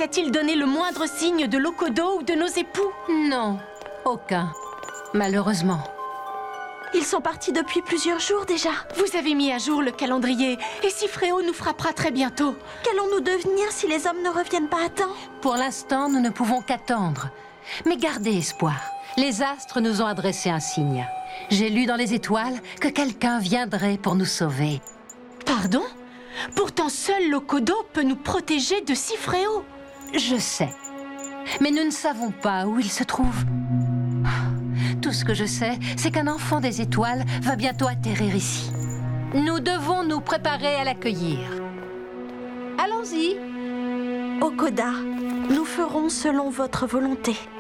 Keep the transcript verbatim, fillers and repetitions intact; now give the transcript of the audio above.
a-t-il donné le moindre signe de Lokodo ou de nos époux? Non, aucun. Malheureusement. Ils sont partis depuis plusieurs jours déjà. Vous avez mis à jour le calendrier, et Sifreo nous frappera très bientôt. Qu'allons-nous devenir si les hommes ne reviennent pas à temps? Pour l'instant, nous ne pouvons qu'attendre. Mais gardez espoir. Les astres nous ont adressé un signe. J'ai lu dans les étoiles que quelqu'un viendrait pour nous sauver. Pardon? Pourtant seul Lokodo peut nous protéger de Sifreo. Je sais. Mais nous ne savons pas où il se trouve. Tout ce que je sais, c'est qu'un enfant des étoiles va bientôt atterrir ici. Nous devons nous préparer à l'accueillir. Allons-y. Okoda, nous ferons selon votre volonté.